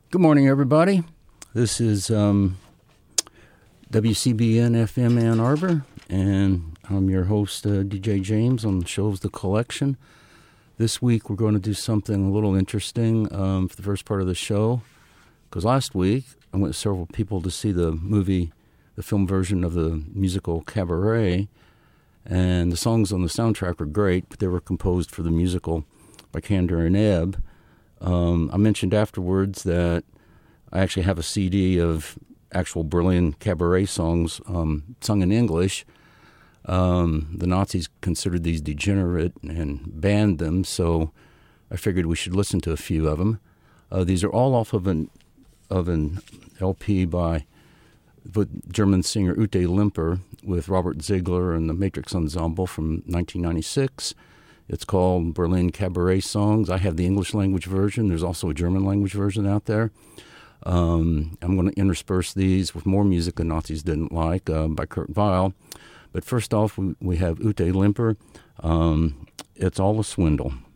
Good morning, everybody. This is WCBN FM Ann Arbor, and I'm your host, DJ James, on the show The Collection. This week, we're going to do something a little interesting for the first part of the show, because last week, I went with several people to see the film version of the musical Cabaret, and the songs on the soundtrack were great, but they were composed for the musical by Kander and Ebb. I mentioned afterwards that I actually have a CD of actual Berlin cabaret songs sung in English. The Nazis considered these degenerate and banned them, so I figured we should listen to a few of them. These are all off of an LP by the German singer Ute Limper with Robert Ziegler and the Matrix Ensemble from 1996. It's called Berlin Cabaret Songs. I have the English language version. There's also a German language version out there. I'm going to intersperse these with more music the Nazis didn't like by Kurt Weill. But first off, we have Ute Limper. It's All a Swindle.